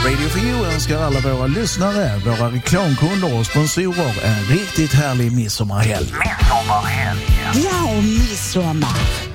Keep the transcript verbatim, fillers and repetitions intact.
Radio for You önskar alla våra lyssnare, våra reklamkunder och sponsorer en riktigt härlig midsommarhelg. Midsommarhelg. Ja, midsommar.